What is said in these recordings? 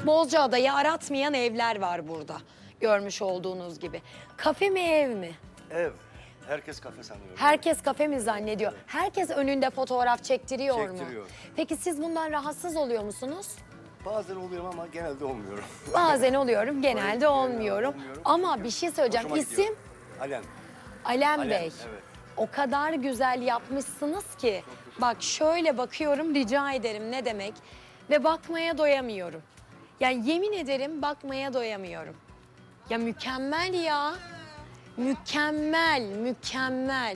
Bozcaada'yı aratmayan evler var burada. Görmüş olduğunuz gibi. Kafe mi ev mi? Ev. Herkes kafe sanıyor. Herkes kafe mi zannediyor? Herkes önünde fotoğraf çektiriyor mu? Çektiriyor. Peki siz bundan rahatsız oluyor musunuz? Bazen oluyorum ama genelde olmuyorum. Bazen oluyorum, genelde olmuyorum. Ama bir şey söyleyeceğim. Hoşuma İsim gidiyor. Alen. Alem Alen, Bey. evet. O kadar güzel yapmışsınız ki. Bak şöyle bakıyorum, rica ederim ne demek. Ve bakmaya doyamıyorum. Yani yemin ederim bakmaya doyamıyorum. Ya mükemmel ya. Mükemmel, mükemmel.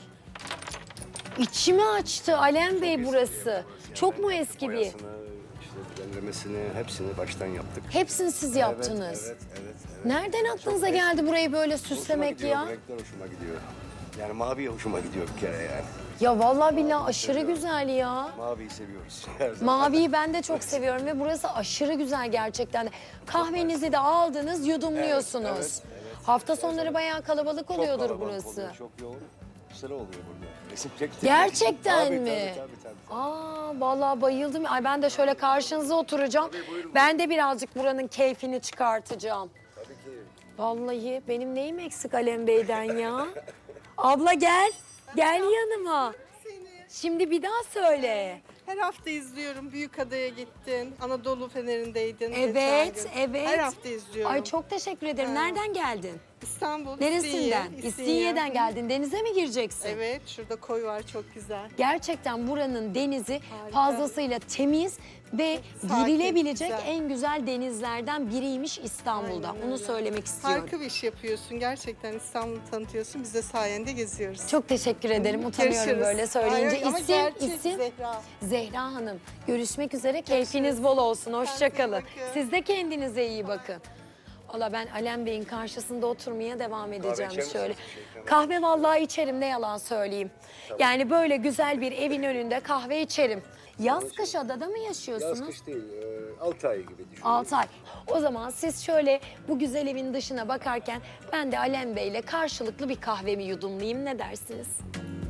İçimi açtı Alem Bey burası. Çok mu eski bir? Boyasını, işte düzenlemesini, hepsini baştan yaptık. Hepsini siz yaptınız. Evet. Nereden aklınıza geldi burayı böyle süslemek Hoşuma ya? gidiyor, bu renkler hoşuma gidiyor. Yani mavi hoşuma gidiyor bir kere yani. Ya vallahi billahi aşırı güzel ya. Maviyi seviyoruz her zaman. Maviyi ben de çok seviyorum ve burası aşırı güzel gerçekten. Kahvenizi de aldınız, yudumluyorsunuz. Evet. Hafta sonları bayağı kalabalık Çok oluyordur kalabalık burası. oluyor, çok yoğun. Güzel oluyor burada. Resim çektik. Gerçekten Tabii, mi? Tabii. Aa vallahi bayıldım. Ay ben de şöyle karşınıza oturacağım. Ben de birazcık buranın keyfini çıkartacağım. Tabii ki. Vallahi benim neyim eksik Alem Bey'den ya? Abla gel. Gel yanıma. Şimdi bir daha söyle. Her hafta izliyorum. Büyükada'ya gittin. Anadolu Feneri'ndeydin. Evet, geçen gün. evet. Her hafta izliyorum. Ay çok teşekkür ederim. Nereden geldin? İstanbul. Neresinden? İstinye. İstinye'den geldin. Denize mi gireceksin? Evet. Şurada koy var. Çok güzel. Gerçekten buranın denizi Harika. fazlasıyla temiz ve Sakin, girilebilecek güzel. en güzel denizlerden biriymiş İstanbul'da. Aynen Onu öyle. söylemek istiyorum. Harika bir iş yapıyorsun. Gerçekten İstanbul'u tanıtıyorsun. Biz de sayende geziyoruz. Çok teşekkür ederim. Utanıyorum Görüşürüz. böyle söyleyince. Ay, ama İsim, gerçek isim. Zehra. Zehra Hanım. Görüşmek üzere. Keyfiniz bol olsun. Hoşça Kendinize kalın. bakın. Siz de kendinize iyi bakın. Valla ben Alem Bey'in karşısında oturmaya devam edeceğim içer misiniz? şöyle. Teşekkür Kahve vallahi içerim, ne yalan söyleyeyim. Yani böyle güzel bir evin önünde kahve içerim. Yaz kış adada mı yaşıyorsunuz? Yaz kış değil, 6 ay gibi düşünün. 6 ay. O zaman siz şöyle bu güzel evin dışına bakarken ben de Alem Bey'le karşılıklı bir kahvemi yudumlayayım, ne dersiniz?